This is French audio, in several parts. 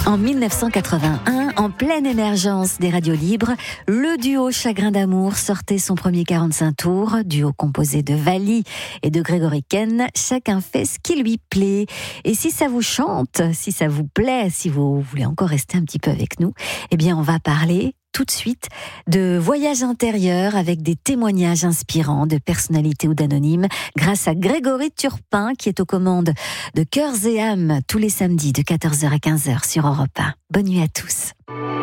En 1981, en pleine émergence des radios libres, le duo Chagrin d'amour sortait son premier 45 tours, duo composé de Vali et de Grégory Ken. Chacun fait ce qui lui plaît. Et si ça vous chante, si ça vous plaît, si vous voulez encore rester un petit peu avec nous, eh bien on va parler tout de suite de voyage intérieur avec des témoignages inspirants de personnalités ou d'anonymes grâce à Grégory Turpin qui est aux commandes de Cœurs et âmes tous les samedis de 14h à 15h sur Europe 1. Bonne nuit à tous.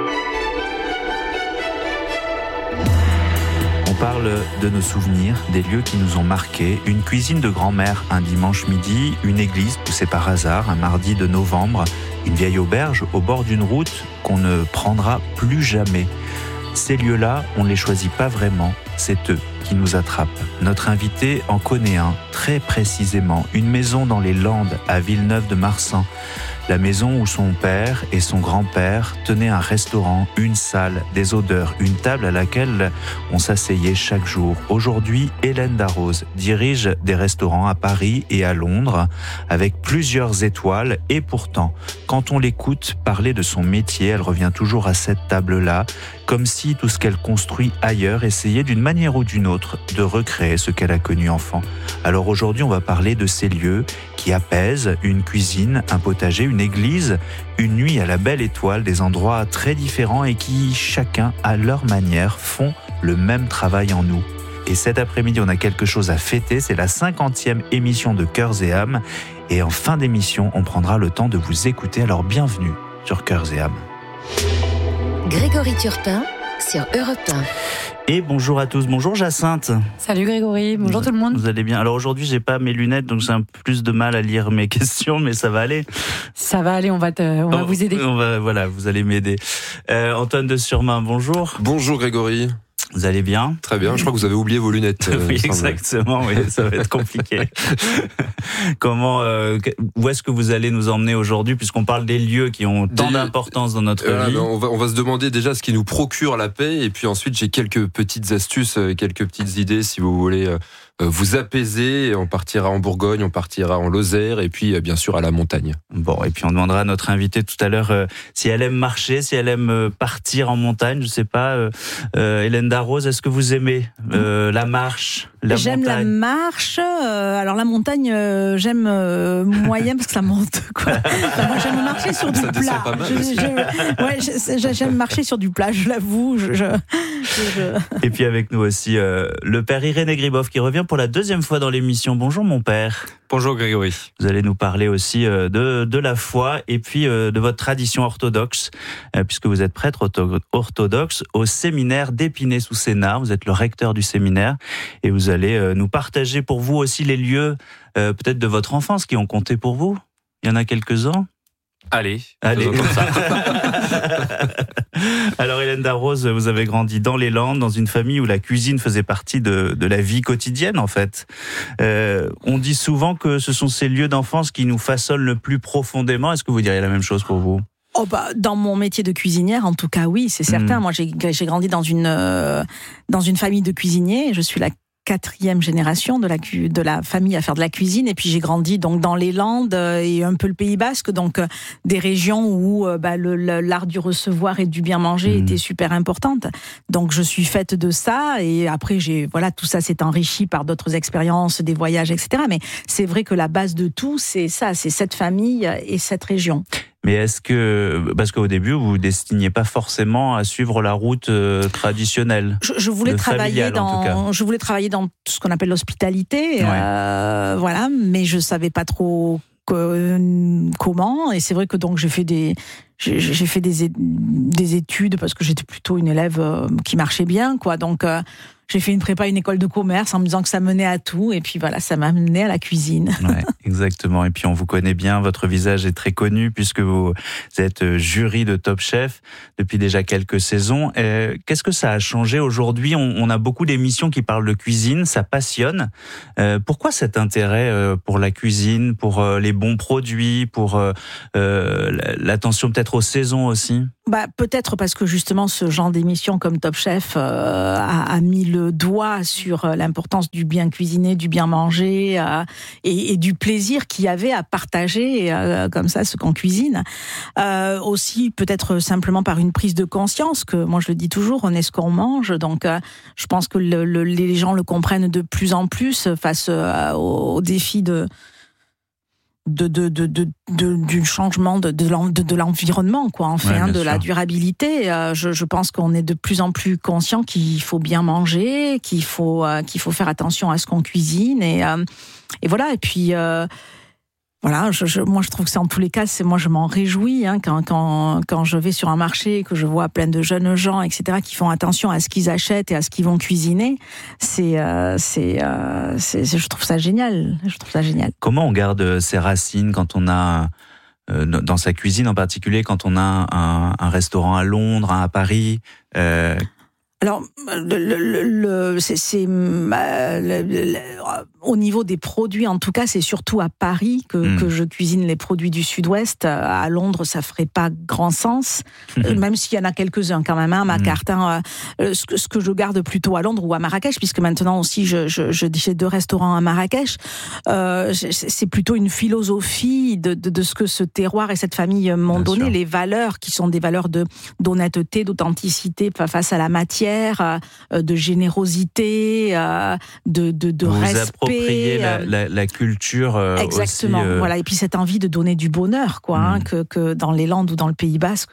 On parle de nos souvenirs, des lieux qui nous ont marqués, une cuisine de grand-mère un dimanche midi, une église poussée par hasard un mardi de novembre, une vieille auberge au bord d'une route qu'on ne prendra plus jamais. Ces lieux-là, on ne les choisit pas vraiment, c'est eux qui nous attrapent. Notre invité en connaît un, très précisément, une maison dans les Landes, à Villeneuve-de-Marsan. La maison où son père et son grand-père tenaient un restaurant, une salle, des odeurs, une table à laquelle on s'asseyait chaque jour. Aujourd'hui, Hélène Darroze dirige des restaurants à Paris et à Londres avec plusieurs étoiles et pourtant, quand on l'écoute parler de son métier, elle revient toujours à cette table-là, comme si tout ce qu'elle construit ailleurs essayait d'une manière ou d'une autre de recréer ce qu'elle a connu enfant. Alors aujourd'hui, on va parler de ces lieux qui apaisent, une cuisine, un potager, une église, une nuit à la belle étoile, des endroits très différents et qui, chacun à leur manière, font le même travail en nous. Et cet après-midi, on a quelque chose à fêter, c'est la 50e émission de Cœurs et âmes. Et en fin d'émission, on prendra le temps de vous écouter, alors bienvenue sur Cœurs et âmes. Grégory Turpin sur Europe 1. Et bonjour à tous, bonjour Jacinthe. Salut Grégory, bonjour tout le monde. Vous allez bien? Alors aujourd'hui, j'ai pas mes lunettes, donc j'ai un peu plus de mal à lire mes questions, mais ça va aller. Ça va aller, on va vous aider. Voilà, vous allez m'aider. Antoine de Surmain, bonjour. Bonjour Grégory. Vous allez bien? Très bien, je crois que vous avez oublié vos lunettes. Oui, exactement, oui, ça va être compliqué. Où est-ce que vous allez nous emmener aujourd'hui, puisqu'on parle des lieux qui ont tant d'importance dans notre vie? On va se demander déjà ce qui nous procure la paix, et puis ensuite j'ai quelques petites astuces, quelques petites idées si vous voulez vous apaiser. On partira en Bourgogne, on partira en Lozère, et puis bien sûr à la montagne. Bon, et puis on demandera à notre invitée tout à l'heure si elle aime marcher, si elle aime partir en montagne, je sais pas. Hélène Darroze, est-ce que vous aimez la marche, J'aime montagne? la marche. Alors la montagne, j'aime moyen parce que ça monte, quoi. Moi, j'aime marcher sur du plat. J'aime marcher sur du plat, je l'avoue. Et puis avec nous aussi le père Irénée Gribov qui revient pour la deuxième fois dans l'émission. Bonjour mon père. Bonjour Grégory. Vous allez nous parler aussi de la foi et puis de votre tradition orthodoxe, puisque vous êtes prêtre orthodoxe au séminaire d'Épinay-sous-Sénart. Vous êtes le recteur du séminaire et vous allez nous partager pour vous aussi les lieux peut-être de votre enfance qui ont compté pour vous. Il y en a quelques-uns? Allez. Comme ça. Alors Hélène Darroze, vous avez grandi dans les Landes, dans une famille où la cuisine faisait partie de la vie quotidienne en fait. On dit souvent que ce sont ces lieux d'enfance qui nous façonnent le plus profondément. Est-ce que vous diriez la même chose pour vous? Dans mon métier de cuisinière, en tout cas, oui, c'est certain. Moi, j'ai grandi dans une famille de cuisiniers. Je suis la 4e génération de la famille à faire de la cuisine, et puis j'ai grandi donc dans les Landes et un peu le Pays Basque, donc des régions où l'art du recevoir et du bien manger était super importante. Donc je suis faite de ça, et après tout ça s'est enrichi par d'autres expériences, des voyages, etc. Mais c'est vrai que la base de tout, c'est ça, c'est cette famille et cette région. Mais est-ce que, parce qu'au début, vous vous destiniez pas forcément à suivre la route traditionnelle? Je voulais travailler dans ce qu'on appelle l'hospitalité, voilà, mais je savais pas trop comment. Et c'est vrai que donc j'ai fait des études parce que j'étais plutôt une élève qui marchait bien, quoi. Donc j'ai fait une prépa, une école de commerce en me disant que ça menait à tout, et puis voilà, ça m'a mené à la cuisine. Ouais, exactement. Et puis on vous connaît bien, votre visage est très connu puisque vous êtes jury de Top Chef depuis déjà quelques saisons. Qu'est-ce que ça a changé aujourd'hui? On a beaucoup d'émissions qui parlent de cuisine, ça passionne. Pourquoi cet intérêt pour la cuisine, pour les bons produits, pour l'attention peut-être aux saisons aussi? Peut-être parce que justement ce genre d'émission comme Top Chef a mis le doigt sur l'importance du bien cuisiner, du bien manger et du plaisir qu'il y avait à partager comme ça ce qu'on cuisine. Aussi peut-être simplement par une prise de conscience que moi je le dis toujours, on est ce qu'on mange. Donc je pense que les gens le comprennent de plus en plus face au défi du changement de l'environnement, quoi, en fait, de la durabilité. Je pense qu'on est de plus en plus conscient qu'il faut bien manger, qu'il faut faire attention à ce qu'on cuisine et voilà. Et puis voilà, moi je trouve que c'est en tous les cas, moi je m'en réjouis quand je vais sur un marché et que je vois plein de jeunes gens, etc., qui font attention à ce qu'ils achètent et à ce qu'ils vont cuisiner. Je trouve ça génial. Comment on garde ses racines quand on a dans sa cuisine en particulier, quand on a un restaurant à Londres, un à Paris? Alors, au niveau des produits, en tout cas, c'est surtout à Paris que je cuisine les produits du Sud-Ouest. À Londres, ça ferait pas grand sens, même s'il y en a quelques-uns quand même. Macartin, ce que je garde plutôt à Londres ou à Marrakech, puisque maintenant aussi j'ai 2 restaurants à Marrakech. C'est plutôt une philosophie de ce que ce terroir et cette famille m'ont donné, les valeurs qui sont des valeurs d'honnêteté, d'authenticité face à la matière. De générosité, de vous respect. Vous appropriez la culture exactement, aussi, voilà. Et puis cette envie de donner du bonheur, quoi, que dans les Landes ou dans le Pays Basque,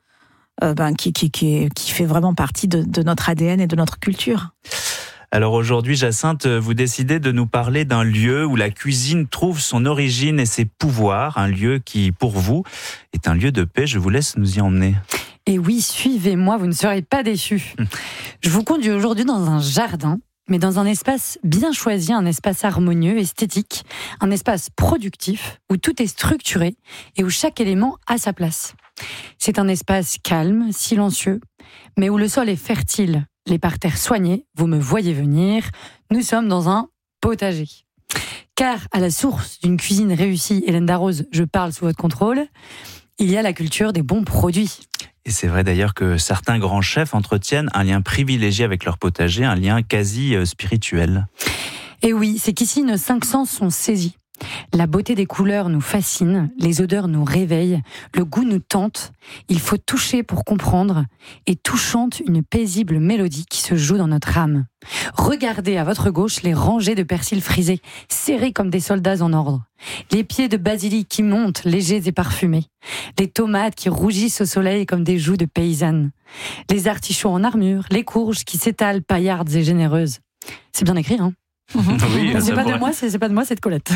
qui fait vraiment partie de notre ADN et de notre culture. Alors aujourd'hui, Jacinthe, vous décidez de nous parler d'un lieu où la cuisine trouve son origine et ses pouvoirs, un lieu qui, pour vous, est un lieu de paix. Je vous laisse nous y emmener. Et oui, suivez-moi, vous ne serez pas déçus. Je vous conduis aujourd'hui dans un jardin, mais dans un espace bien choisi, un espace harmonieux, esthétique, un espace productif, où tout est structuré et où chaque élément a sa place. C'est un espace calme, silencieux, mais où le sol est fertile, les parterres soignés, vous me voyez venir, nous sommes dans un potager. Car à la source d'une cuisine réussie, Hélène Darroze, je parle sous votre contrôle, il y a la culture des bons produits. Et c'est vrai d'ailleurs que certains grands chefs entretiennent un lien privilégié avec leur potager, un lien quasi spirituel. Et oui, c'est qu'ici nos 5 sens sont saisis. La beauté des couleurs nous fascine, les odeurs nous réveillent, le goût nous tente. Il faut toucher pour comprendre, et tout chante une paisible mélodie qui se joue dans notre âme. Regardez à votre gauche les rangées de persil frisés, serrés comme des soldats en ordre. Les pieds de basilic qui montent, légers et parfumés. Les tomates qui rougissent au soleil comme des joues de paysannes. Les artichauts en armure, les courges qui s'étalent paillardes et généreuses. C'est bien écrit, hein? Oui, c'est pas de moi, c'est de Colette.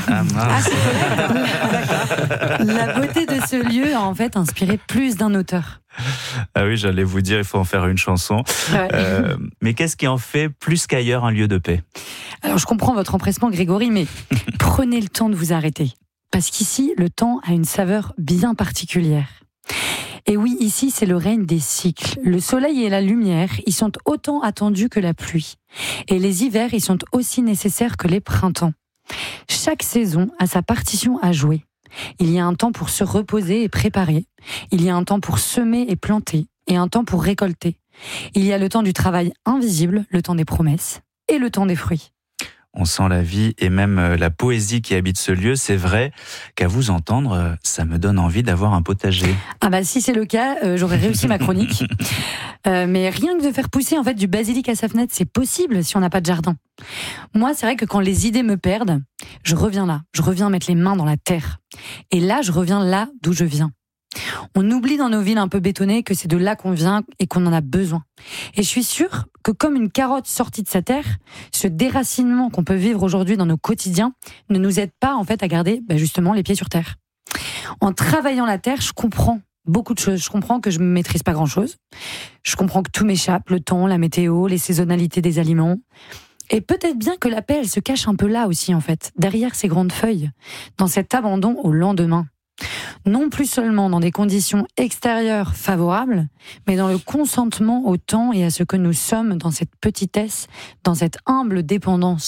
La beauté de ce lieu a en fait inspiré plus d'un auteur. Ah oui, j'allais vous dire, il faut en faire une chanson. Ouais. Mais qu'est-ce qui en fait plus qu'ailleurs un lieu de paix? Alors je comprends votre empressement, Grégory, mais prenez le temps de vous arrêter. Parce qu'ici, le temps a une saveur bien particulière. Et oui, ici, c'est le règne des cycles. Le soleil et la lumière, ils sont autant attendus que la pluie. Et les hivers, ils sont aussi nécessaires que les printemps. Chaque saison a sa partition à jouer. Il y a un temps pour se reposer et préparer. Il y a un temps pour semer et planter. Et un temps pour récolter. Il y a le temps du travail invisible, le temps des promesses, et le temps des fruits. On sent la vie et même la poésie qui habite ce lieu. C'est vrai qu'à vous entendre, ça me donne envie d'avoir un potager. Ah bah si c'est le cas, j'aurais réussi ma chronique. Mais rien que de faire pousser en fait du basilic à sa fenêtre, c'est possible si on n'a pas de jardin. Moi, c'est vrai que quand les idées me perdent, je reviens là. Je reviens mettre les mains dans la terre. Et là, je reviens là d'où je viens. On oublie dans nos villes un peu bétonnées que c'est de là qu'on vient et qu'on en a besoin. Et je suis sûre que comme une carotte sortie de sa terre, ce déracinement qu'on peut vivre aujourd'hui dans nos quotidiens ne nous aide pas en fait à garder justement les pieds sur terre. En travaillant la terre, je comprends beaucoup de choses. Je comprends que je ne maîtrise pas grand-chose. Je comprends que tout m'échappe, le temps, la météo, les saisonnalités des aliments. Et peut-être bien que la paix, elle se cache un peu là aussi en fait, derrière ces grandes feuilles, dans cet abandon au lendemain. Non plus seulement dans des conditions extérieures favorables, mais dans le consentement au temps et à ce que nous sommes dans cette petitesse, dans cette humble dépendance.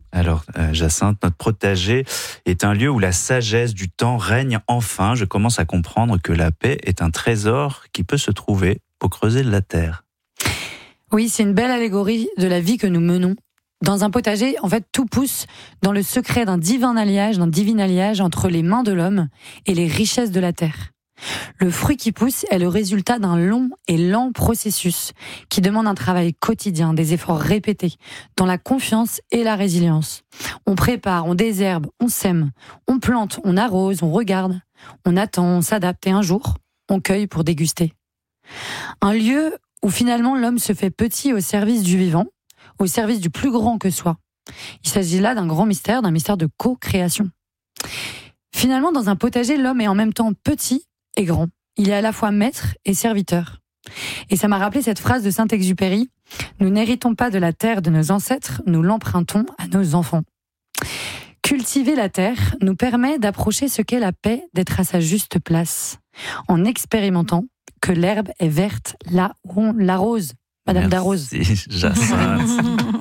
Alors, Jacinthe, notre potager est un lieu où la sagesse du temps règne enfin. Je commence à comprendre que la paix est un trésor qui peut se trouver au creuset de la terre. Oui, c'est une belle allégorie de la vie que nous menons. Dans un potager, en fait, tout pousse dans le secret d'un divin alliage entre les mains de l'homme et les richesses de la terre. Le fruit qui pousse est le résultat d'un long et lent processus qui demande un travail quotidien, des efforts répétés, dans la confiance et la résilience. On prépare, on désherbe, on sème, on plante, on arrose, on regarde, on attend, on s'adapte et un jour, on cueille pour déguster. Un lieu où finalement l'homme se fait petit au service du vivant, au service du plus grand que soi. Il s'agit là d'un grand mystère, d'un mystère de co-création. Finalement, dans un potager, l'homme est en même temps petit et grand. Il est à la fois maître et serviteur. Et ça m'a rappelé cette phrase de Saint-Exupéry, « Nous n'héritons pas de la terre de nos ancêtres, nous l'empruntons à nos enfants ». Cultiver la terre nous permet d'approcher ce qu'est la paix, d'être à sa juste place, en expérimentant que l'herbe est verte là où on l'arrose. Madame Darroze. Merci, Jacinthe.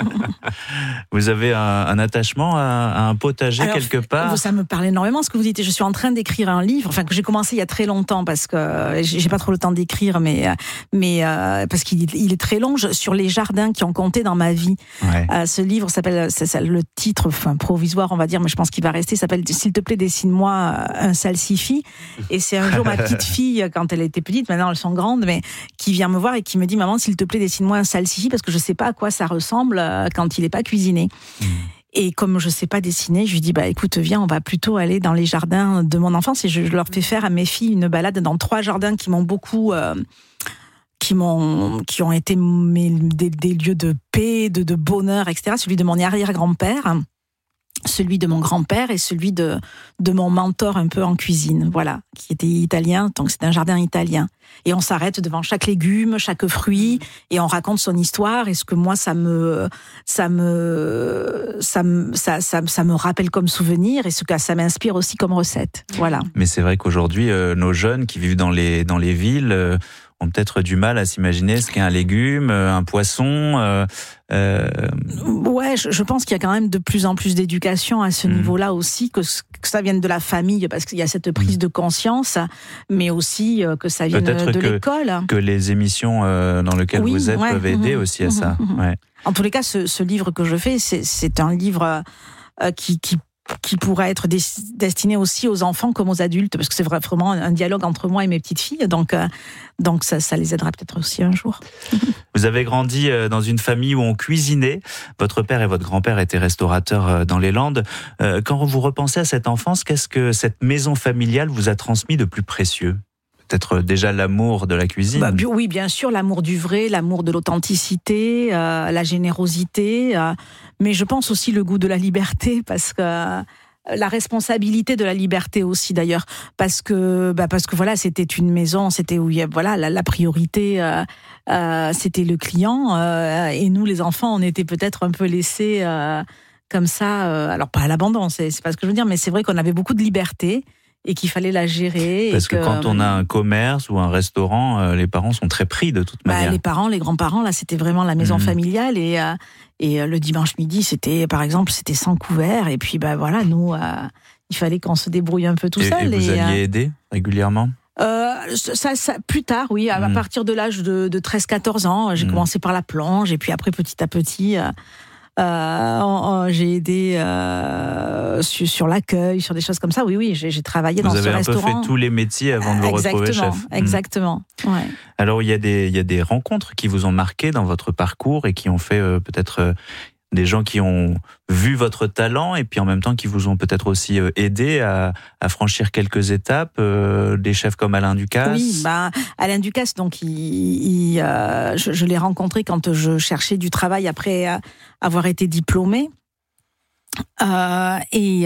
Vous avez un attachement à un potager quelque part? Ça me parle énormément ce que vous dites. Je suis en train d'écrire un livre, que j'ai commencé il y a très longtemps parce que j'ai pas trop le temps d'écrire, mais parce qu'il est très long, sur les jardins qui ont compté dans ma vie. Ouais. Ce livre s'appelle, le titre, provisoire on va dire, mais je pense qu'il va rester, s'appelle S'il te plaît dessine-moi un salsifis. Et c'est un jour ma petite fille, quand elle était petite, maintenant elles sont grandes, mais qui vient me voir et qui me dit, maman, s'il te plaît dessine-moi un salsifis parce que je sais pas à quoi ça ressemble quand il est pas cuisiné. Et comme je sais pas dessiner, je lui dis écoute, viens, on va plutôt aller dans les jardins de mon enfance et je leur fais faire à mes filles une balade dans 3 jardins qui m'ont beaucoup qui ont été des lieux de paix, de bonheur, etc. Celui de mon arrière-grand-père, celui de mon grand-père et celui de mon mentor un peu en cuisine, voilà, qui était italien, donc c'est un jardin italien. Et on s'arrête devant chaque légume, chaque fruit, et on raconte son histoire. Et ce que moi, ça me rappelle comme souvenir, et ce que ça m'inspire aussi comme recette. Voilà. Mais c'est vrai qu'aujourd'hui, nos jeunes qui vivent dans les villes ont peut-être du mal à s'imaginer ce qu'est un légume, un poisson. Ouais, je pense qu'il y a quand même de plus en plus d'éducation à ce niveau-là aussi, que ça vienne de la famille, parce qu'il y a cette prise de conscience, mais aussi que ça vienne de l'école. Que les émissions dans lesquelles vous êtes peuvent aider aussi à ça. Ouais. En tous les cas, ce livre que je fais, c'est un livre qui pourrait être destiné aussi aux enfants comme aux adultes, parce que c'est vraiment un dialogue entre moi et mes petites filles, donc ça les aidera peut-être aussi un jour. Vous avez grandi dans une famille où on cuisinait. Votre père et votre grand-père étaient restaurateurs dans les Landes. Quand vous repensez à cette enfance, qu'est-ce que cette maison familiale vous a transmis de plus précieux ? Peut-être déjà l'amour de la cuisine. Oui, bien sûr, l'amour du vrai, l'amour de l'authenticité, la générosité, mais je pense aussi le goût de la liberté, parce que la responsabilité de la liberté aussi d'ailleurs, parce que voilà, c'était une maison, c'était où il y a, voilà, la priorité, c'était le client, et nous les enfants, on était peut-être un peu laissés comme ça, alors pas à l'abandon, c'est pas ce que je veux dire, mais c'est vrai qu'on avait beaucoup de liberté. Et qu'il fallait la gérer. Parce que quand on a un commerce ou un restaurant, les parents sont très pris de toute manière. Les parents, les grands-parents, là, c'était vraiment la maison familiale. Et le dimanche midi, par exemple, c'était sans couvert. Et puis, voilà, nous, il fallait qu'on se débrouille un peu tout seul. Et vous alliez aider régulièrement ? Ça, plus tard, oui. À partir de l'âge de 13-14 ans, j'ai commencé par la plonge. Et puis après, petit à petit... j'ai aidé sur l'accueil, sur des choses comme ça. Oui, j'ai travaillé dans ce restaurant. Vous avez un peu fait tous les métiers avant de vous retrouver chef. Exactement. Ouais. Alors il y a des rencontres qui vous ont marqué dans votre parcours et qui ont fait peut-être des gens qui ont vu votre talent et puis en même temps qui vous ont peut-être aussi aidé à franchir quelques étapes, des chefs comme Alain Ducasse. Oui, Alain Ducasse, donc je l'ai rencontré quand je cherchais du travail après avoir été diplômée. Et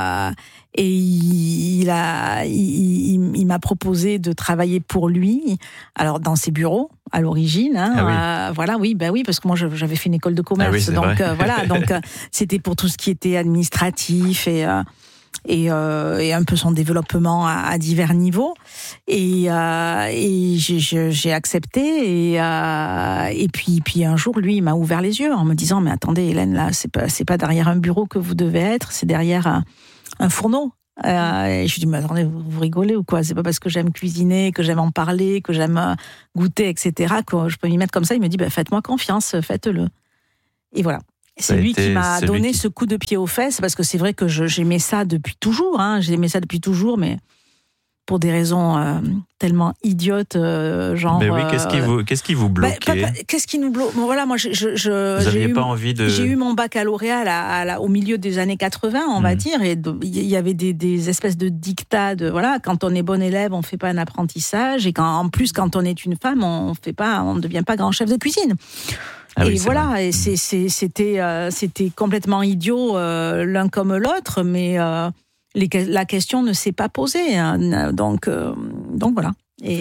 il m'a proposé de travailler pour lui, alors dans ses bureaux à l'origine, voilà, oui, parce que moi j'avais fait une école de commerce, donc voilà, donc c'était pour tout ce qui était administratif et un peu son développement à divers niveaux. Et j'ai accepté. Et puis un jour, lui, il m'a ouvert les yeux en me disant, mais attendez, Hélène, là, c'est pas derrière un bureau que vous devez être, c'est derrière un fourneau. Et je lui dis, mais attendez, vous rigolez ou quoi? C'est pas parce que j'aime cuisiner, que j'aime en parler, que j'aime goûter, etc., que je peux m'y mettre comme ça. Il me dit, faites-moi confiance, faites-le. Et voilà. C'est lui qui m'a donné ce coup de pied aux fesses, parce que c'est vrai que j'aimais ça depuis toujours. J'aimais ça depuis toujours, mais pour des raisons tellement idiotes, genre. Mais oui, qu'est-ce qui vous bloquait? Qu'est-ce qui nous bloque? Voilà, moi, vous n'aviez pas envie de. J'ai eu mon baccalauréat au milieu des années 80, on va dire, et il y avait des espèces de dictats de voilà, quand on est bon élève, on fait pas un apprentissage, et en plus, quand on est une femme, on ne devient pas grand chef de cuisine. Ah oui, et voilà, vrai. et c'était complètement idiot l'un comme l'autre, mais la question ne s'est pas posée, donc voilà.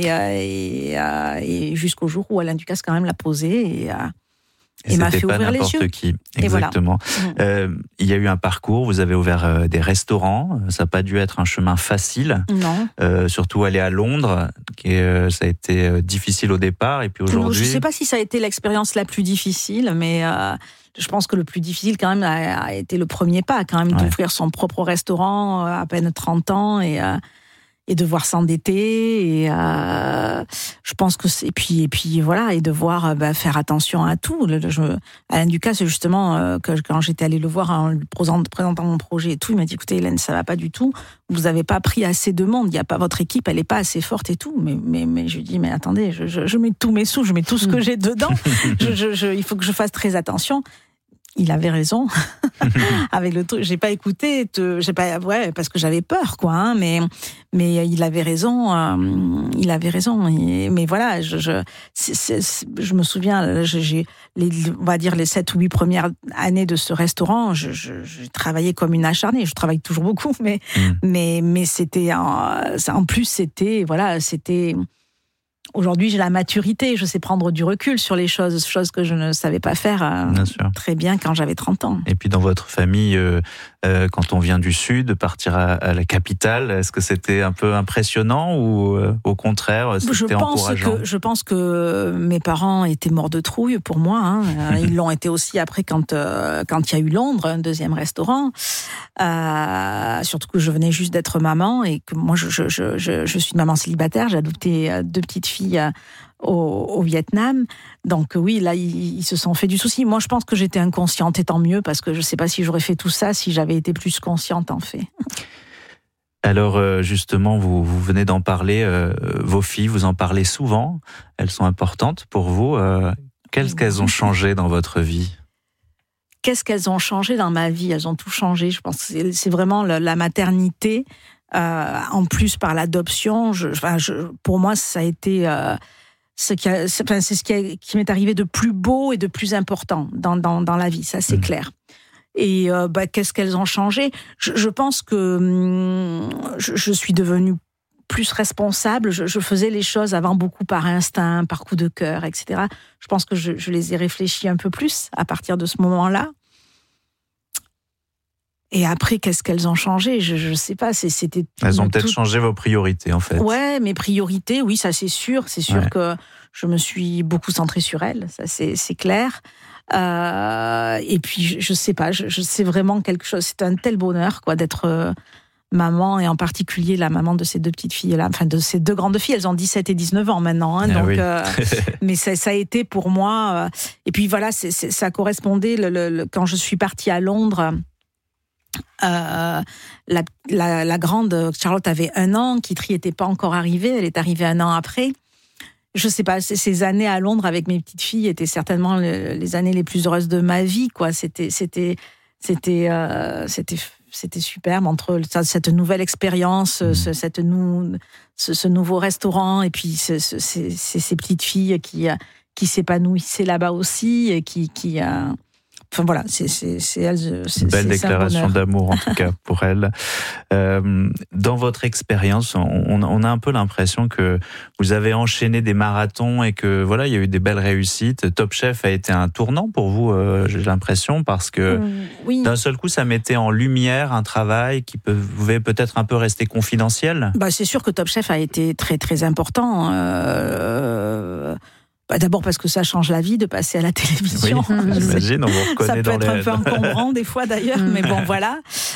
Et jusqu'au jour où Alain Ducasse quand même l'a posée et m'a fait ouvrir les yeux. C'était pas n'importe qui, exactement. Voilà. Il y a eu un parcours, vous avez ouvert des restaurants, ça n'a pas dû être un chemin facile. Non. Surtout aller à Londres, ça a été difficile au départ, et puis aujourd'hui... Je ne sais pas si ça a été l'expérience la plus difficile, mais je pense que le plus difficile quand même a été le premier pas, quand même, d'ouvrir son propre restaurant à peine 30 ans et devoir s'endetter, et je pense que et puis voilà, et devoir faire attention à tout. Alain Ducasse, justement, quand j'étais allée le voir en lui présentant mon projet et tout, il m'a dit, écoutez Hélène, ça va pas du tout, vous avez pas pris assez de monde, il y a pas, votre équipe elle est pas assez forte et tout, mais je lui dis, mais attendez, je mets tous mes sous, je mets tout ce que j'ai dedans, il faut que je fasse très attention. Il avait raison. Avec le truc, j'ai pas écouté, parce que j'avais peur, quoi. Mais il avait raison. Mais voilà, je me souviens, on va dire les 7 ou 8 premières années de ce restaurant, j'ai travaillé comme une acharnée. Je travaille toujours beaucoup, mais c'était en plus c'était. Aujourd'hui, j'ai la maturité, je sais prendre du recul sur les choses que je ne savais pas faire très bien quand j'avais 30 ans. Et puis dans votre famille, quand on vient du Sud, partir à la capitale, est-ce que c'était un peu impressionnant ou au contraire, c'était encourageant? Je pense que mes parents étaient morts de trouille pour moi. Ils l'ont été aussi après quand il y a eu Londres, un deuxième restaurant. Surtout que je venais juste d'être maman et que moi, je suis une maman célibataire, j'ai adopté 2 petites filles au Vietnam. Donc oui, là, ils se sont fait du souci. Moi, je pense que j'étais inconsciente, et tant mieux, parce que je ne sais pas si j'aurais fait tout ça si j'avais été plus consciente, en fait. Alors justement, vous venez d'en parler, vos filles, vous en parlez souvent, elles sont importantes pour vous. Qu'est-ce qu'elles ont changé dans votre vie? Qu'est-ce qu'elles ont changé dans ma vie? Elles ont tout changé. Je pense que c'est vraiment la maternité. En plus, par l'adoption, pour moi, ça a été c'est ce qui m'est arrivé de plus beau et de plus important dans la vie. Ça, c'est clair. Et qu'est-ce qu'elles ont changé? Je pense que je suis devenue plus responsable. Je faisais les choses avant beaucoup par instinct, par coup de cœur, etc. Je pense que je les ai réfléchies un peu plus à partir de ce moment-là. Et après, qu'est-ce qu'elles ont changé? Je sais pas. C'était. Elles ont peut-être changé vos priorités, en fait. Ouais, mes priorités, oui, ça c'est sûr. C'est sûr que je me suis beaucoup centrée sur elles. Ça c'est clair. Et puis je sais pas. Je sais vraiment quelque chose. C'est un tel bonheur, quoi, d'être maman, et en particulier la maman de ces 2 petites filles-là. Enfin, de ces 2 grandes filles. Elles ont 17 et 19 ans maintenant. Donc, oui. Mais ça a été pour moi. Et puis voilà, ça correspondait quand je suis partie à Londres. La grande Charlotte avait 1 an, Kitri n'était pas encore arrivée, elle est arrivée 1 an après. Je sais pas, ces années à Londres avec mes petites filles étaient certainement les années les plus heureuses de ma vie, quoi. C'était superbe, entre cette nouvelle expérience, ce nouveau restaurant, et puis ces petites filles qui s'épanouissaient là-bas aussi, et qui Enfin voilà, c'est elle. Belle déclaration d'amour en tout cas pour elle. Dans votre expérience, on a un peu l'impression que vous avez enchaîné des marathons et que voilà, il y a eu des belles réussites. Top Chef a été un tournant pour vous, j'ai l'impression, parce que d'un seul coup, ça mettait en lumière un travail qui pouvait peut-être un peu rester confidentiel. C'est sûr que Top Chef a été très très important. D'abord parce que ça change la vie de passer à la télévision. Oui, j'imagine, on vous reconnaît dans les... Ça peut être un peu encombrant des fois d'ailleurs, mais bon voilà.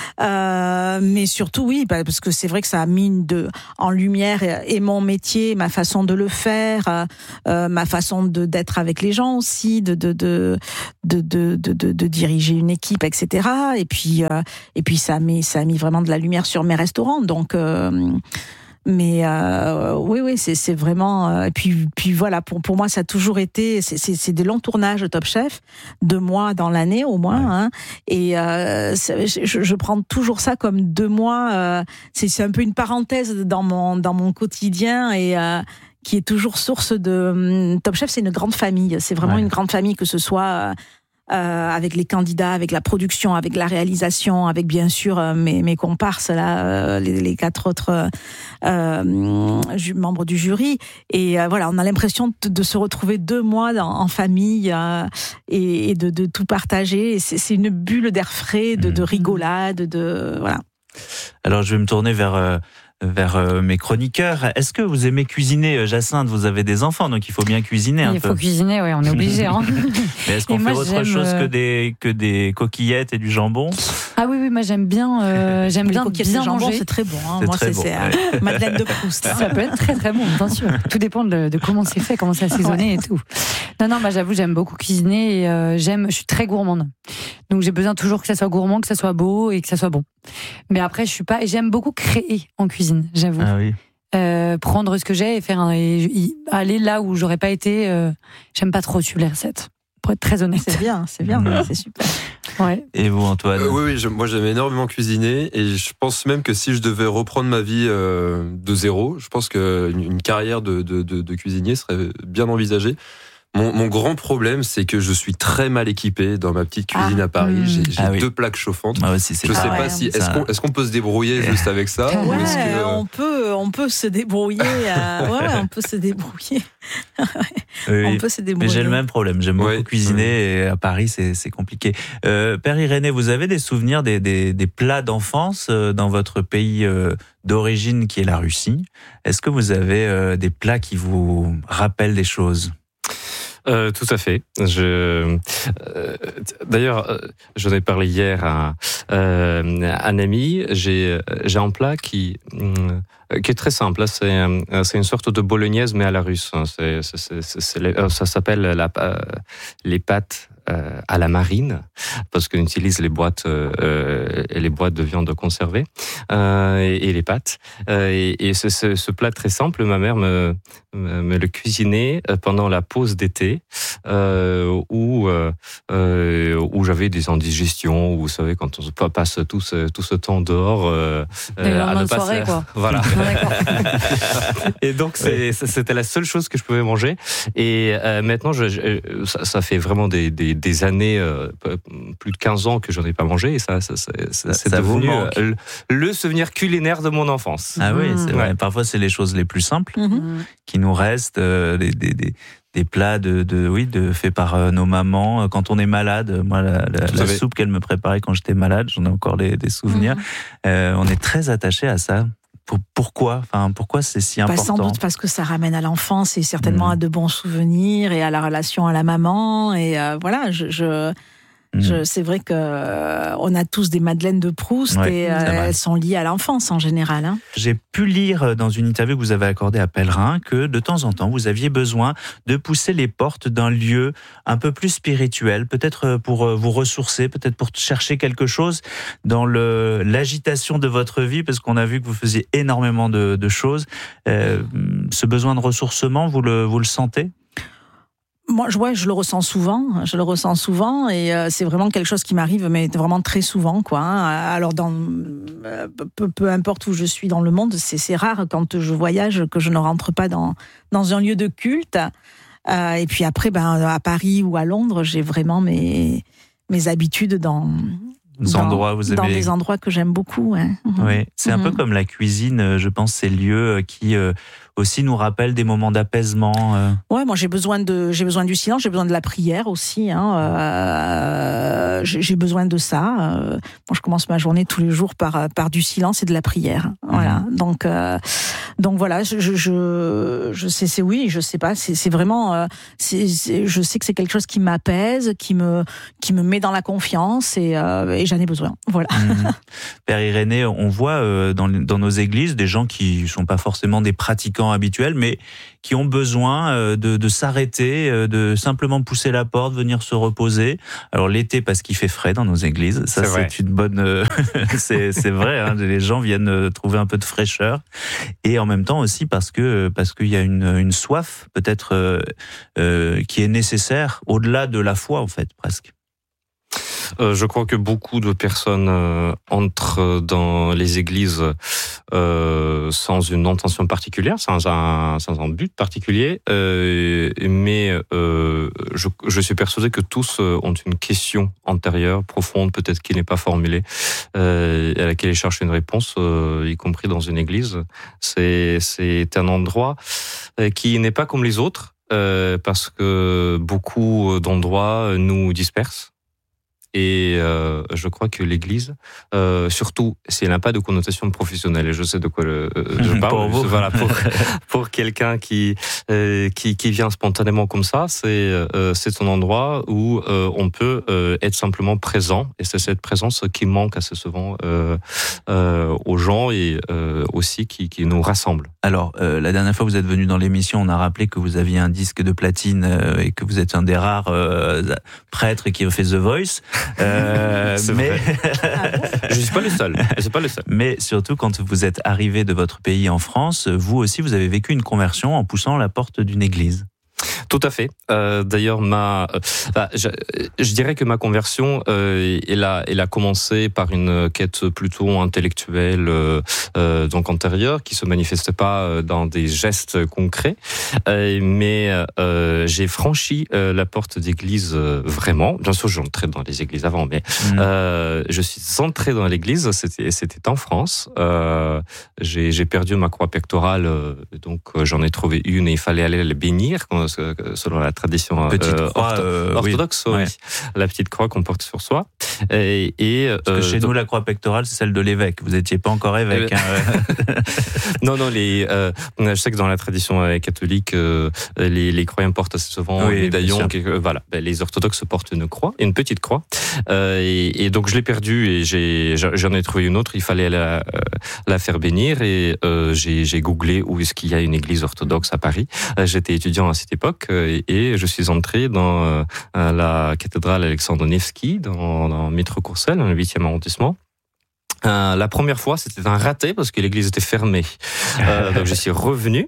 Mais surtout oui, parce que c'est vrai que ça a mis en lumière et mon métier, ma façon de le faire, ma façon d'être avec les gens aussi, de diriger une équipe, etc. Et puis ça a mis vraiment de la lumière sur mes restaurants, donc. Mais oui, c'est vraiment. Et puis voilà, pour moi, ça a toujours été. C'est des longs tournages Top Chef, 2 mois dans l'année au moins. Ouais. Hein, et je prends toujours ça comme 2 mois. C'est un peu une parenthèse dans mon quotidien et. Qui est toujours source de. Top Chef, c'est une grande famille. C'est vraiment une grande famille, que ce soit. Avec les candidats, avec la production, avec la réalisation, avec bien sûr mes comparses là, les 4 autres membres du jury. Et voilà, on a l'impression de se retrouver 2 mois en famille et de tout partager. Et c'est une bulle d'air frais, de rigolade, voilà. Alors je vais me tourner vers mes chroniqueurs. Est-ce que vous aimez cuisiner, Jacinthe? Vous avez des enfants, donc il faut bien cuisiner un peu. Il faut cuisiner, oui, on est obligé. Hein. Mais est-ce qu'on fait autre chose que des coquillettes et du jambon? Ah oui, moi j'aime bien, bien jambon, manger. C'est très bon. Hein. Moi, c'est Madeleine de Proust. Ça peut être très très bon, bien sûr. Tout dépend de comment c'est fait, comment c'est assaisonné et tout. Non, j'avoue, j'aime beaucoup cuisiner et je suis très gourmande. Donc j'ai besoin toujours que ça soit gourmand, que ça soit beau et que ça soit bon. Mais après, et j'aime beaucoup créer en cuisine, j'avoue. Ah oui. Prendre ce que j'ai et aller là où j'aurais pas été. J'aime pas trop suivre les recettes, pour être très honnête. C'est bien, c'est super. Ouais. Et vous, Antoine? Oui, moi j'aime énormément cuisiner et je pense même que si je devais reprendre ma vie de zéro, je pense qu'une carrière de cuisinier serait bien envisagée. Mon grand problème, c'est que je suis très mal équipé dans ma petite cuisine à Paris. J'ai 2 plaques chauffantes. Ah aussi, je sais pas si est-ce qu'on peut se débrouiller juste avec ça. On peut se débrouiller. On peut se débrouiller. On peut se débrouiller. Mais j'ai le même problème. J'aime beaucoup cuisiner et à Paris, c'est compliqué. Père Irénée, vous avez des souvenirs des plats d'enfance dans votre pays d'origine qui est la Russie? Est-ce que vous avez des plats qui vous rappellent des choses? Tout à fait. D'ailleurs, j'en ai parlé hier à un ami. J'ai un plat qui est très simple. C'est une sorte de bolognaise mais à la russe. Ça s'appelle les pâtes à la marine, parce qu'on utilise les boîtes de viande conservée et les pâtes. Et ce plat très simple, ma mère me le cuisinait pendant la pause d'été, où j'avais des indigestions, où vous savez quand on passe tout ce temps dehors à ne soirée, quoi. Voilà. Et donc c'était la seule chose que je pouvais manger. Et maintenant ça fait vraiment des années, plus de 15 ans que j'en ai pas mangé, et ça c'est devenu le souvenir culinaire de mon enfance. Ah oui, c'est vrai. Parfois c'est les choses les plus simples qui nous restent, des plats faits par nos mamans quand on est malade. Moi, la soupe qu'elle me préparait quand j'étais malade, j'en ai encore des souvenirs. On est très attachés à ça. Pourquoi c'est si important? Sans doute parce que ça ramène à l'enfance et certainement à de bons souvenirs et à la relation à la maman. Et voilà, c'est vrai qu'on a tous des Madeleines de Proust et elles sont liées à l'enfance en général. Hein. J'ai pu lire dans une interview que vous avez accordée à Pellerin que de temps en temps, vous aviez besoin de pousser les portes d'un lieu un peu plus spirituel, peut-être pour vous ressourcer, peut-être pour chercher quelque chose dans l'agitation de votre vie, parce qu'on a vu que vous faisiez énormément de choses. Ce besoin de ressourcement, vous le sentez ? Moi, je le ressens souvent et c'est vraiment quelque chose qui m'arrive, mais vraiment très souvent, quoi. Alors, peu importe où je suis dans le monde, c'est rare quand je voyage que je ne rentre pas dans un lieu de culte. Et puis après, à Paris ou à Londres, j'ai vraiment mes mes habitudes dans des endroits, vous aimez... dans des endroits que j'aime beaucoup. Ouais. Oui, c'est un peu comme la cuisine, je pense, ces lieux qui aussi nous rappellent des moments d'apaisement. Ouais, moi j'ai besoin du silence, j'ai besoin de la prière aussi. J'ai besoin de ça. Moi, je commence ma journée tous les jours par du silence et de la prière. Voilà. Donc voilà, je sais, oui, je sais pas, c'est vraiment, je sais que c'est quelque chose qui m'apaise, qui me met dans la confiance et j'en ai besoin. Voilà. Père Irénée, on voit dans nos églises des gens qui sont pas forcément des pratiquants habituels, mais qui ont besoin de s'arrêter, de simplement pousser la porte, venir se reposer. Alors l'été parce qu'il fait frais dans nos églises, ça c'est une bonne, c'est vrai. Hein, les gens viennent trouver un peu de fraîcheur, et en même temps aussi parce qu'il y a une soif peut-être qui est nécessaire au-delà de la foi en fait presque. Je crois que beaucoup de personnes entrent dans les églises sans une intention particulière, sans un but particulier, mais je suis persuadé que tous ont une question antérieure, profonde, peut-être qui n'est pas formulée, à laquelle ils cherchent une réponse, y compris dans une église. C'est un endroit qui n'est pas comme les autres, parce que beaucoup d'endroits nous dispersent. Et je crois que l'Église, surtout si elle n'a pas de connotation professionnelle, et je sais de quoi je parle, pour quelqu'un qui vient spontanément comme ça, c'est un endroit où on peut être simplement présent, et c'est cette présence qui manque assez souvent aux gens et aussi qui nous rassemble. Alors, la dernière fois que vous êtes venu dans l'émission, on a rappelé que vous aviez un disque de platine et que vous êtes un des rares prêtres qui a fait The Voice. Mais je suis pas le seul. Mais surtout, quand vous êtes arrivé de votre pays en France, vous aussi, vous avez vécu une conversion en poussant la porte d'une église. Tout à fait. D'ailleurs, je dirais que ma conversion, elle a commencé par une quête plutôt intellectuelle, donc antérieure, qui se manifestait pas dans des gestes concrets, mais j'ai franchi la porte d'église vraiment. Bien sûr, j'entrais dans les églises avant, mais je suis entré dans l'église. C'était en France. J'ai perdu ma croix pectorale, donc j'en ai trouvé une et il fallait aller la bénir. Selon la tradition orthodoxe, oui. La petite croix qu'on porte sur soi. Parce que chez nous, la croix pectorale, c'est celle de l'évêque. Vous n'étiez pas encore évêque. Non, je sais que dans la tradition catholique, les croyants portent assez souvent un médaillon. Les orthodoxes portent une croix, une petite croix. Et donc je l'ai perdue et j'en ai trouvé une autre. Il fallait la faire bénir et j'ai googlé où est-ce qu'il y a une église orthodoxe à Paris. J'étais étudiant à cette époque et je suis entré dans la cathédrale Alexandre Nevski dans Métro Courcelles, dans le 8e arrondissement. La première fois, c'était un raté parce que l'église était fermée. Donc je suis revenu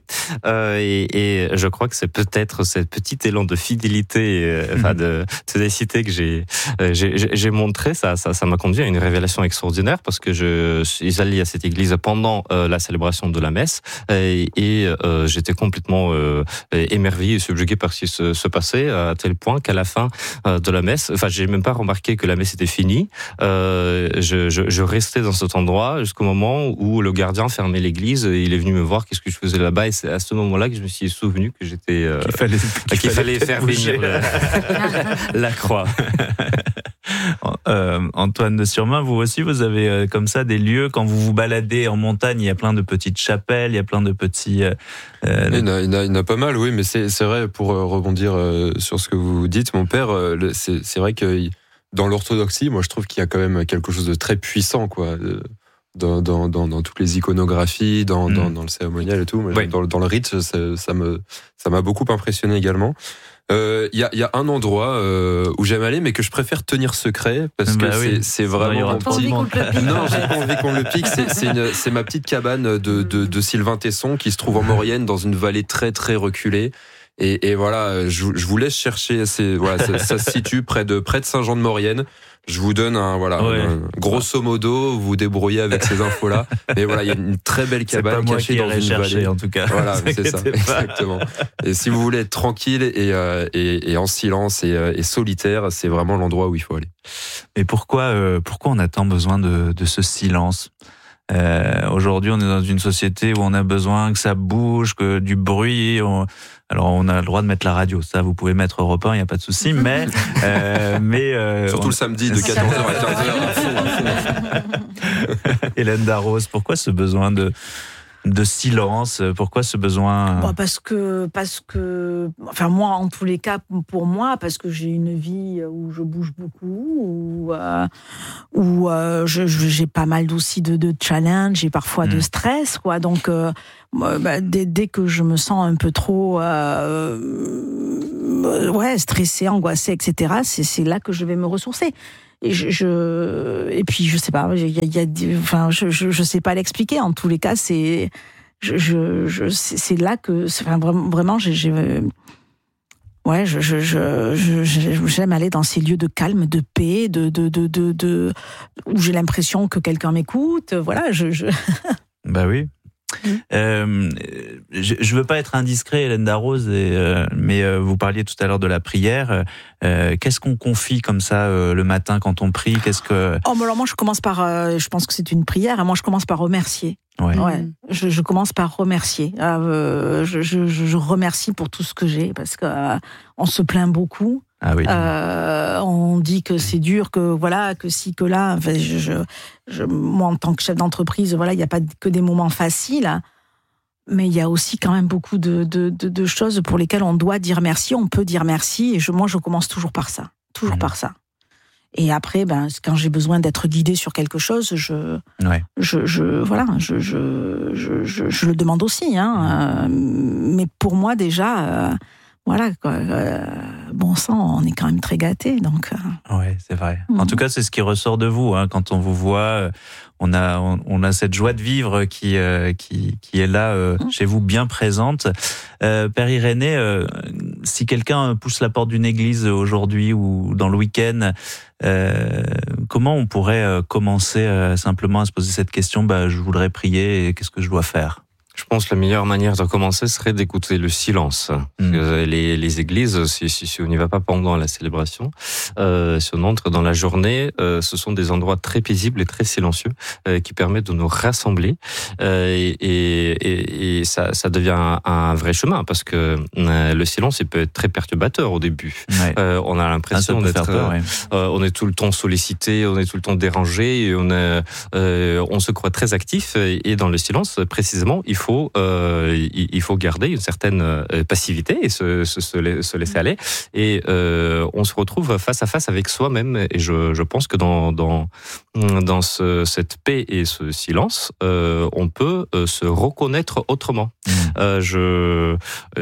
et je crois que c'est peut-être ce petit élan de fidélité, de ténacité que j'ai montré. Ça m'a conduit à une révélation extraordinaire parce que je suis allé à cette église pendant la célébration de la messe et j'étais complètement émerveillé et subjugué par ce qui se passait à tel point qu'à la fin de la messe, j'ai même pas remarqué que la messe était finie. Je restais dans cet endroit jusqu'au moment où le gardien fermait l'église et il est venu me voir qu'est-ce que je faisais là-bas et c'est à ce moment-là que je me suis souvenu que j'étais qu'il fallait faire bénir la croix. Antoine de Surmain, vous aussi vous avez comme ça des lieux quand vous vous baladez en montagne, il y a plein de petites chapelles, il y a plein de petits il y en a pas mal, oui, mais c'est vrai, pour rebondir sur ce que vous dites, mon père, c'est vrai que dans l'orthodoxie, moi je trouve qu'il y a quand même quelque chose de très puissant, quoi, dans toutes les iconographies, dans le cérémonial et tout. Oui. Dans le rite, ça m'a beaucoup impressionné également. Il y a un endroit où j'aime aller, mais que je préfère tenir secret parce que c'est vraiment mon petit. Non, j'ai pas envie qu'on le pique. C'est ma petite cabane de Sylvain Tesson qui se trouve en Maurienne, dans une vallée très très reculée. Et voilà, je vous laisse chercher. Ça se situe près de Saint-Jean-de-Maurienne. Je vous donne grosso modo, vous vous débrouillez avec ces infos-là. Mais voilà, il y a une très belle cabane cachée dans une vallée. En tout cas. Voilà, c'est ça, exactement. Et si vous voulez être tranquille et en silence et solitaire, c'est vraiment l'endroit où il faut aller. Mais pourquoi on a tant besoin de ce silence ? Aujourd'hui, on est dans une société où on a besoin que ça bouge, que du bruit. Alors, on a le droit de mettre la radio. Ça, vous pouvez mettre Europe 1, il n'y a pas de souci. Mais surtout le samedi de 14h à 15h. Hélène Darroze, pourquoi ce besoin de silence? Pourquoi ce besoin? Parce que, enfin moi, en tous les cas, pour moi, parce que j'ai une vie où je bouge beaucoup, où j'ai pas mal aussi de challenges et parfois de stress, quoi. Donc, dès que je me sens un peu trop, stressée, angoissée, etc., c'est là que je vais me ressourcer. Et puis je sais pas, je sais pas l'expliquer. En tous les cas, c'est là que, vraiment, j'aime aller dans ces lieux de calme, de paix, où j'ai l'impression que quelqu'un m'écoute. Voilà, Bah oui. Je veux pas être indiscret, Hélène Darroze, mais vous parliez tout à l'heure de la prière. Qu'est-ce qu'on confie comme ça le matin quand on prie? Alors moi je commence par, je pense que c'est une prière. Moi je commence par remercier. Ouais. Je commence par remercier. Je remercie pour tout ce que j'ai, parce que on se plaint beaucoup. Ah oui. On dit que c'est dur, que ci, que là. Enfin, moi, en tant que chef d'entreprise, il n'y a pas que des moments faciles, mais il y a aussi quand même beaucoup de choses pour lesquelles on doit dire merci, on peut dire merci. Et moi, je commence toujours par ça, par ça. Et après, quand j'ai besoin d'être guidée sur quelque chose, je le demande aussi. Mais pour moi, déjà. Bon sang, on est quand même très gâtés, donc. Ouais, c'est vrai. En tout cas, c'est ce qui ressort de vous, quand on vous voit. On a cette joie de vivre qui est là chez vous, bien présente. Père Irénée, si quelqu'un pousse la porte d'une église aujourd'hui ou dans le week-end, comment on pourrait commencer simplement à se poser cette question? Je voudrais prier, et qu'est-ce que je dois faire? Je pense que la meilleure manière de commencer serait d'écouter le silence. Les églises, si on n'y va pas pendant la célébration, si on entre dans la journée, ce sont des endroits très paisibles et très silencieux qui permettent de nous rassembler. Et ça devient un vrai chemin, parce que le silence, il peut être très perturbateur au début. Ouais. On a l'impression on est tout le temps sollicité, on est tout le temps dérangé, et on se croit très actif. Et dans le silence, précisément, il faut garder une certaine passivité et se laisser aller. Et on se retrouve face à face avec soi-même. Et je pense que dans cette paix et ce silence, on peut se reconnaître autrement. Je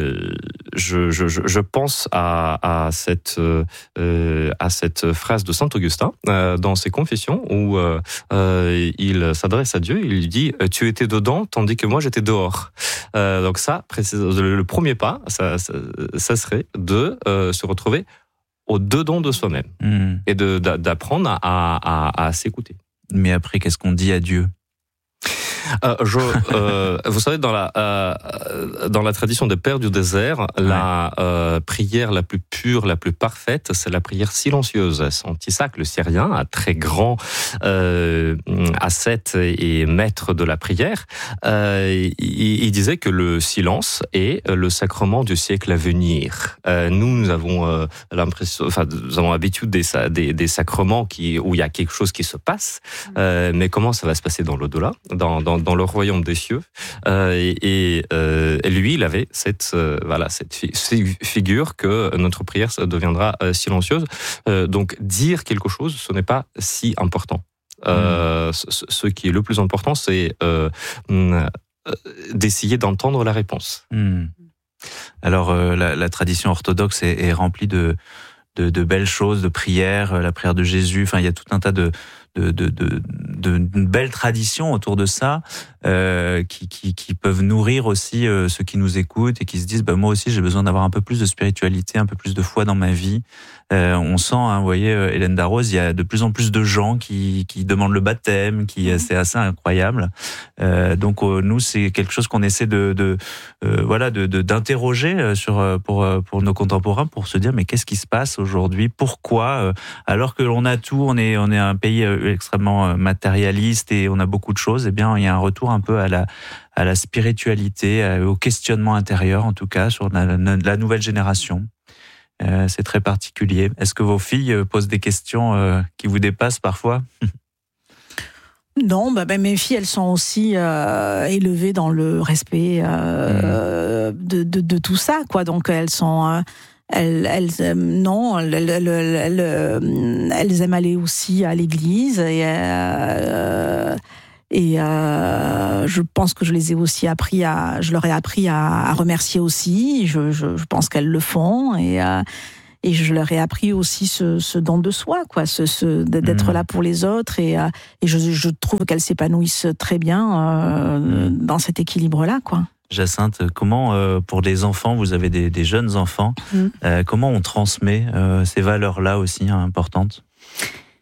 pense à cette phrase de Saint Augustin dans ses Confessions, où il s'adresse à Dieu. Il lui dit: tu étais dedans tandis que moi j'étais dehors. Donc ça, le premier pas, ça serait de se retrouver au dedans de soi-même et d'apprendre à s'écouter. Mais après, qu'est-ce qu'on dit à Dieu? Vous savez, dans la tradition des pères du désert, la prière la plus pure, la plus parfaite, c'est la prière silencieuse. Saint Isaac, le Syrien, un très grand ascète et maître de la prière, il disait que le silence est le sacrement du siècle à venir. Nous avons l'impression, nous avons l'habitude des sacrements où il y a quelque chose qui se passe, mais comment ça va se passer dans l'au-delà, dans le royaume des cieux, et lui, il avait cette figure que notre prière deviendra silencieuse. Donc dire quelque chose, ce n'est pas si important. Ce qui est le plus important, c'est d'essayer d'entendre la réponse. Alors la tradition orthodoxe est remplie de belles choses, de prières, la prière de Jésus. Enfin, il y a tout un tas de d'une belle tradition autour de ça, qui peuvent nourrir aussi ceux qui nous écoutent et qui se disent moi aussi j'ai besoin d'avoir un peu plus de spiritualité, un peu plus de foi dans ma vie. On sent, vous voyez, Hélène Darroze, il y a de plus en plus de gens qui demandent le baptême, c'est assez incroyable. Donc nous, c'est quelque chose qu'on essaie d'interroger pour nos contemporains, pour se dire mais qu'est-ce qui se passe aujourd'hui, pourquoi, alors que l'on a tout, on est un pays extrêmement matérialiste et on a beaucoup de choses, il y a un retour un peu à la spiritualité, au questionnement intérieur en tout cas sur la nouvelle génération. C'est très particulier. Est-ce que vos filles posent des questions qui vous dépassent parfois ? Non, mes filles, elles sont aussi élevées dans le respect de tout ça, quoi. Donc elles sont, elles aiment aller aussi à l'église et je pense que je les ai aussi je leur ai appris à remercier aussi. Je pense qu'elles le font et je leur ai appris aussi ce don de soi, quoi, d'être là pour les autres et je trouve qu'elles s'épanouissent très bien dans cet équilibre-là, quoi. Jacinthe, comment pour les enfants, vous avez des jeunes enfants, comment on transmet ces valeurs-là aussi importantes ?